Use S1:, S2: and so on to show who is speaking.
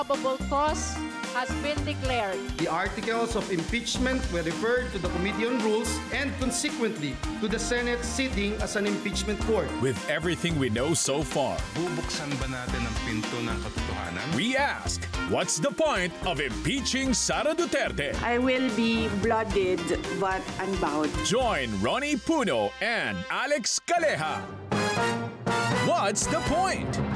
S1: probable cause has been declared.
S2: The articles of impeachment were referred to the Committee on Rules and consequently to the Senate sitting as an impeachment court.
S3: With everything we know so far,
S4: Bubuksan ba natin ang pinto ng katotohanan?
S3: we ask, what's the point of impeaching Sara Duterte?
S5: I will be blooded but unbowed.
S3: Join Ronnie Puno and Alex Calleja. What's the point?